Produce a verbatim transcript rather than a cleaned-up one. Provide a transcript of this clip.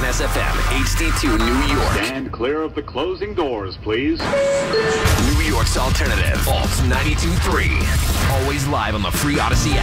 S F M, H D two New York. Stand clear of the closing doors, please. New York's alternative, Alt ninety-two point three. Always live on the free Odyssey app.